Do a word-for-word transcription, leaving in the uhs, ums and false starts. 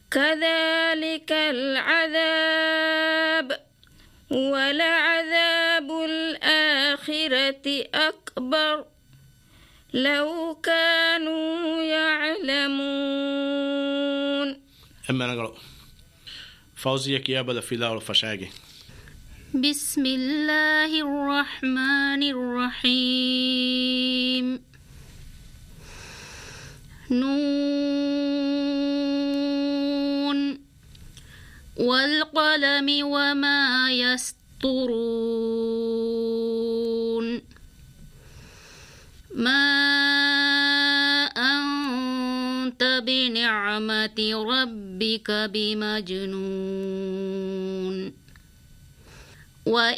كذلك العذاب ولعذاب الآخرة أكبر لو كانوا يعلمون. أما نقرأ فوزيك يا بدا في الله الفشاقي. بسم الله الرحمن الرحيم. نون والقلم وما يسطرون. ما أنت بنعمة ربك بمجنون. وإن